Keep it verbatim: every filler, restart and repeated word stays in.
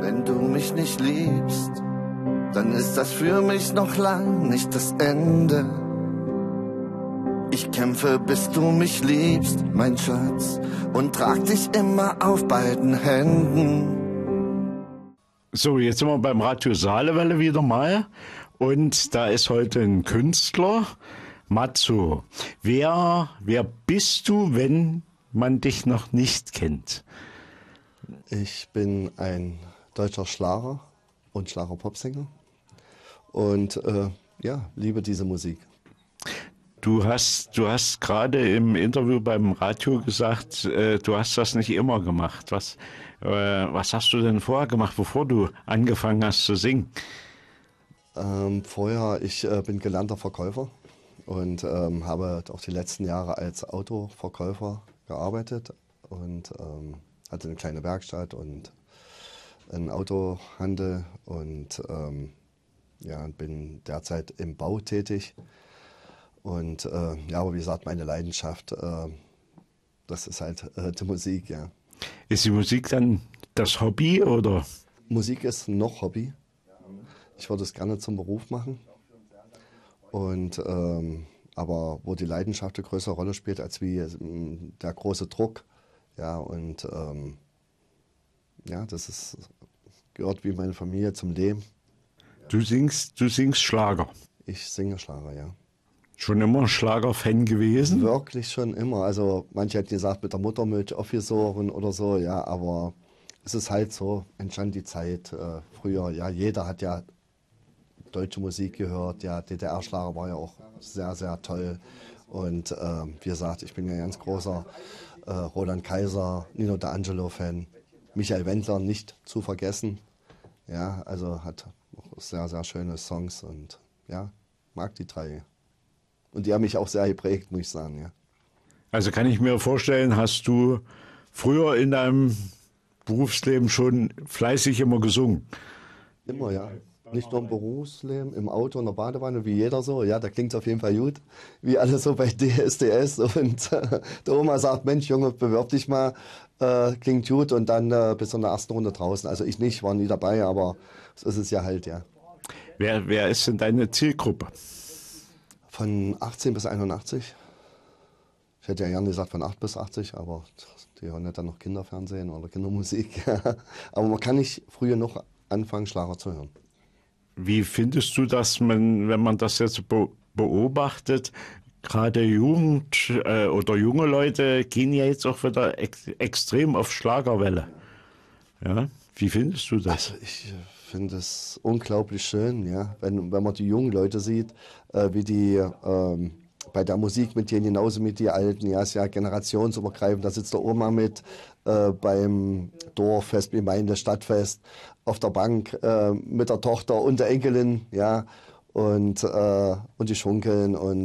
Wenn du mich nicht liebst, dann ist das für mich noch lang nicht das Ende. Ich kämpfe, bis du mich liebst, mein Schatz, und trag dich immer auf beiden Händen. So, jetzt sind wir beim Radio Saarlewelle wieder mal und da ist heute ein Künstler, Matzo. Wer, wer bist du, wenn man dich noch nicht kennt? Ich bin ein deutscher Schlager und Schlager-Popsänger und äh, ja, liebe diese Musik. Du hast, du hast gerade im Interview beim Radio gesagt, äh, du hast das nicht immer gemacht. Was, äh, was hast du denn vorher gemacht, bevor du angefangen hast zu singen? Ähm, vorher, ich äh, bin gelernter Verkäufer und ähm, habe auch die letzten Jahre als Autoverkäufer gearbeitet und ähm, hatte eine kleine Werkstatt und einen Autohandel und ähm, ja, bin derzeit im Bau tätig. Und äh, ja, aber wie gesagt, meine Leidenschaft, äh, das ist halt äh, die Musik, ja. Ist die Musik dann das Hobby oder? Musik ist noch Hobby. Ich würde es gerne zum Beruf machen. Und ähm, aber wo die Leidenschaft eine größere Rolle spielt als wie äh, der große Druck, ja, und ähm, ja, das ist gehört wie meine Familie zum Leben. Du singst, du singst Schlager. Ich singe Schlager, ja. Schon immer Schlager-Fan gewesen? Wirklich schon immer. Also manche hätten gesagt, mit der Muttermilch aufgesogen oder so, ja, aber es ist halt so, entstand die Zeit äh, früher. Ja, jeder hat ja deutsche Musik gehört, ja, D D R-Schlager war ja auch sehr, sehr toll. Und äh, wie gesagt, ich bin ja ein ganz großer äh, Roland Kaiser, Nino D'Angelo-Fan, Michael Wendler nicht zu vergessen. Ja, also hat auch sehr, sehr schöne Songs und ja, mag die drei. Und die haben mich auch sehr geprägt, muss ich sagen, ja. Also kann ich mir vorstellen, hast du früher in deinem Berufsleben schon fleißig immer gesungen? Immer, ja. Nicht nur im Berufsleben, im Auto, in der Badewanne, wie jeder so. Ja, da klingt es auf jeden Fall gut, wie alle so bei D S D S. Und äh, der Oma sagt, Mensch, Junge, bewirb dich mal, äh, klingt gut. Und dann äh, bis in der ersten Runde draußen. Also ich nicht, war nie dabei, aber so ist es ja halt, ja. Wer, wer ist denn deine Zielgruppe? Von achtzehn bis einundachtzig. Ich hätte ja gerne gesagt von acht bis achtzig, aber die hören ja dann noch Kinderfernsehen oder Kindermusik. Aber man kann nicht früher noch anfangen, Schlager zu hören. Wie findest du das, wenn man das jetzt beobachtet? Gerade Jugend äh, oder junge Leute gehen ja jetzt auch wieder ex extrem auf Schlagerwelle. Ja? Wie findest du das? Also ich finde es unglaublich schön, ja, wenn, wenn man die jungen Leute sieht, äh, wie die ähm, bei der Musik mit denen genauso mit die Alten, ja, ist ja generationsübergreifend, da sitzt der Oma mit äh, beim Dorffest, Gemeinde, Stadtfest, auf der Bank äh, mit der Tochter und der Enkelin, ja, und, äh, und die schunkeln und